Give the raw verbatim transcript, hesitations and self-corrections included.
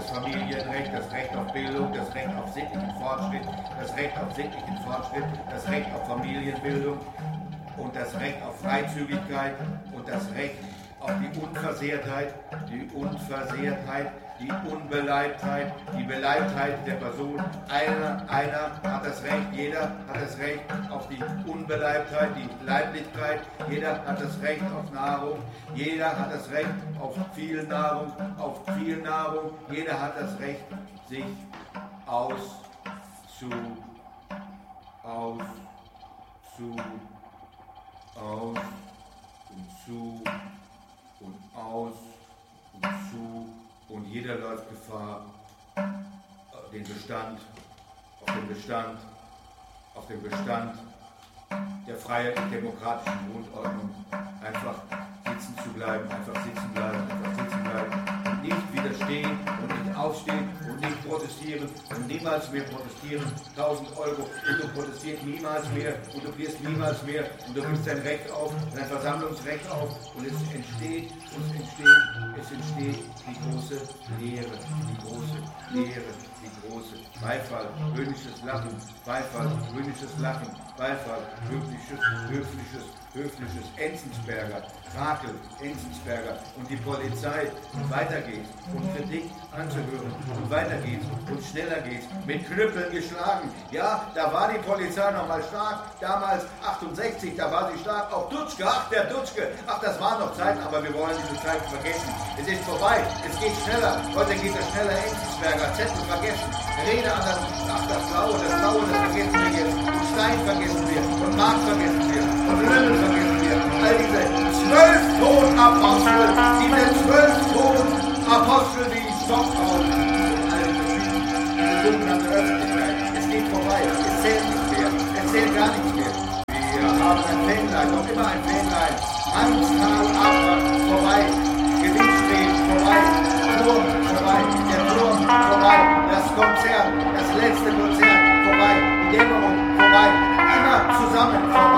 Familienrecht, das Recht auf Bildung, das Recht auf sittlichen Fortschritt, das Recht auf sittlichen Fortschritt, das Recht auf Familienbildung und das Recht auf Freizügigkeit und das Recht auf die Unversehrtheit, die Unversehrtheit, die Unbeleibtheit, die Beleibtheit der Person. Einer, einer hat das Recht, jeder hat das Recht auf die Unbeleibtheit, die Leiblichkeit, jeder hat das Recht auf Nahrung, jeder hat das Recht auf viel Nahrung, auf viel Nahrung, jeder hat das Recht, sich aus zu, aus zu, aus und zu und aus und zu und jeder läuft Gefahr, den Bestand, auf den Bestand, auf den Bestand der freiheitlich demokratischen Grundordnung einfach sitzen zu bleiben, einfach sitzen bleiben, einfach sitzen bleiben und nicht widerstehen und nicht aufstehen und nicht protestieren und niemals mehr protestieren, tausend Euro und du protestierst niemals mehr und du wirst niemals mehr und du gibst dein Recht auf, dein Versammlungsrecht auf und es entsteht, es entsteht, es entsteht die große Lehre, die große Lehre, die große Beifall, höhnisches Lachen, Beifall, höhnisches Lachen, Beifall, höfliches, höfliches, höfliches, Enzensberger, Krakel, Enzensberger und die Polizei und weiter geht's und Kritik anzuhören und weiter geht's und schneller geht's, mit Knüppeln geschlagen. Ja, da war die Polizei noch mal stark, damals achtundsechzig, da war sie stark, auch Dutschke, ach der Dutschke, ach das waren noch Zeiten, aber wir wollen diese Zeiten vergessen. Es ist vorbei, es geht schneller, heute geht es schneller, Enzensberger, Zettel vergessen, Rede an das, ach das Blaue, das Blaue, das vergessen wir jetzt, und Stein vergessen wir, und Marx vergessen wir, und Lömmel vergessen wir, all diese zwölf Ton-Apostel, diese zwölf Ton-Apostel, die ich Stockholm, diese sogenannte Öffentlichkeit, es geht vorbei, es zählt nicht mehr, es zählt gar nichts mehr. Wir haben ein Fähnlein, noch immer ein Fähnlein, Anstal, aber vorbei, Gewinnstreet vorbei, Turm vorbei, der Turm vorbei, das Konzert, das letzte Konzert vorbei, die Dämmerung vorbei, immer zusammen vorbei.